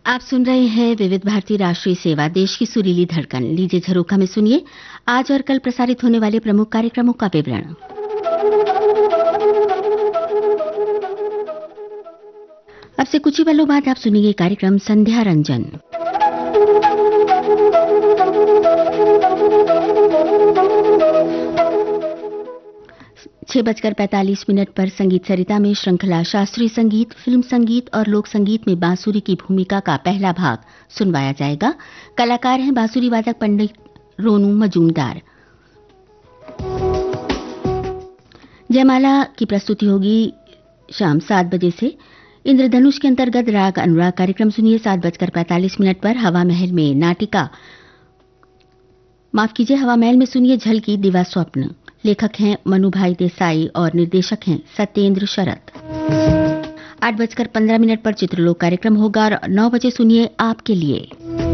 आप सुन रहे हैं विविध भारती राष्ट्रीय सेवा, देश की सुरीली धड़कन। लीजिए झरोखा में सुनिए आज और कल प्रसारित होने वाले प्रमुख कार्यक्रमों का विवरण। अब से कुछ ही पलों बाद आप सुनिए कार्यक्रम संध्या रंजन। छह बजकर 45 मिनट पर संगीत सरिता में श्रृंखला शास्त्रीय संगीत, फिल्म संगीत और लोक संगीत में बांसुरी की भूमिका का पहला भाग सुनवाया जाएगा। कलाकार हैं बांसुरी वादक पंडित रोनू मजूमदार। जयमाला की प्रस्तुति होगी शाम 7 बजे से। इंद्रधनुष के अंतर्गत राग अनुराग कार्यक्रम सुनिए 7 बजकर 45 मिनट पर। हवा महल में नाटिका, हवा महल में सुनिए झलकी दिवा स्वप्न। लेखक हैं मनुभाई देसाई और निर्देशक हैं सत्येंद्र शरत। 8 बजकर 15 मिनट पर चित्रलोक कार्यक्रम होगा और 9 बजे सुनिए आपके लिए।